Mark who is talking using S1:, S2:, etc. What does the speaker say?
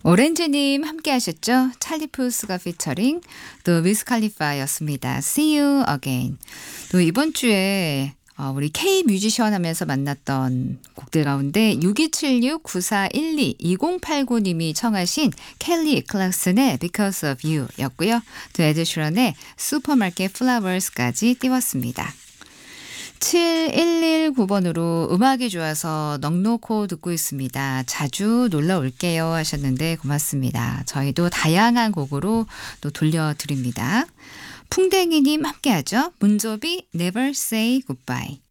S1: 오렌지님 함께 하셨죠? 찰리 푸스가 피처링 또 위스 칼리파였습니다. See you again. 또 이번 주에 우리 K 뮤지션 하면서 만났던 곡들 가운데 6276-9412 2089님이 청하신 켈리 클락슨의 Because of You 였고요. 또 에드슈런의 슈퍼마켓 플라워스까지 띄웠습니다. 7119번으로 음악이 좋아서 넉놓고 듣고 있습니다. 자주 놀러 올게요 하셨는데 고맙습니다. 저희도 다양한 곡으로 또 돌려드립니다. 풍뎅이님 함께하죠. 문조비 Never Say Goodbye.